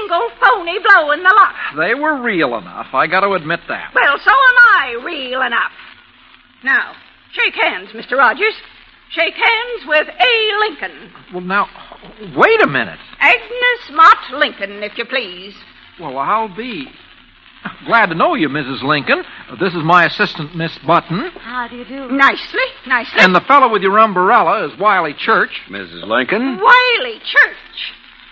single phony blow in the lot. They were real enough. I got to admit that. Well, so am I real enough. Now, shake hands, Mr. Rogers. Shake hands with A. Lincoln. Well, now, wait a minute. Agnes Mott Lincoln, if you please. Well, I'll be glad to know you, Mrs. Lincoln. This is my assistant, Miss Button. How do you do? Nicely. And the fellow with your umbrella is Wiley Church. Mrs. Lincoln? Wiley Church.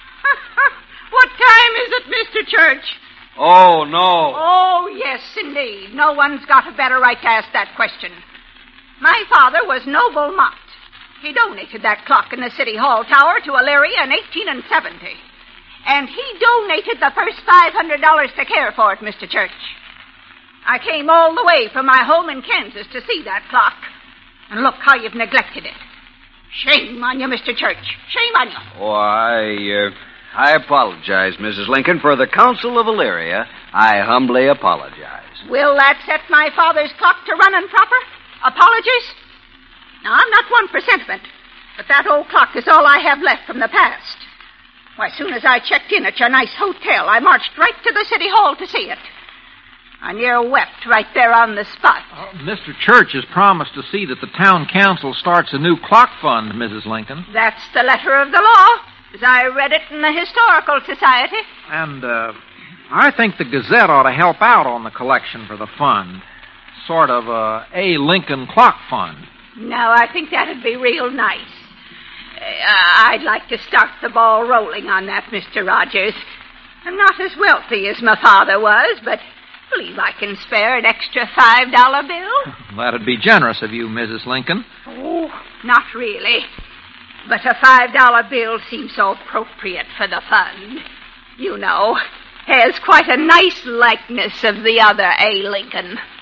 What time is it, Mr. Church? Oh, no. Oh, yes, indeed. No one's got a better right to ask that question. My father was Noble Mott. He donated that clock in the City Hall tower to Elyria in 1870. And he donated the first $500 to care for it, Mr. Church. I came all the way from my home in Kansas to see that clock. And look how you've neglected it. Shame on you, Mr. Church. Shame on you. Oh, I apologize, Mrs. Lincoln. For the Council of Elyria, I humbly apologize. Will that set my father's clock to running proper? Apologies? Now, I'm not one for sentiment, but that old clock is all I have left from the past. Why, as soon as I checked in at your nice hotel, I marched right to the City Hall to see it. I near wept right there on the spot. Mr. Church has promised to see that the town council starts a new clock fund, Mrs. Lincoln. That's the letter of the law, as I read it in the Historical Society. And, I think the Gazette ought to help out on the collection for the fund. Sort of a Lincoln Clock Fund. Now, I think that'd be real nice. I'd like to start the ball rolling on that, Mr. Rogers. I'm not as wealthy as my father was, but I believe I can spare an extra $5 bill. That'd be generous of you, Mrs. Lincoln. Oh, not really. But a $5 bill seems so appropriate for the fund. You know, has quite a nice likeness of the other A. Lincoln.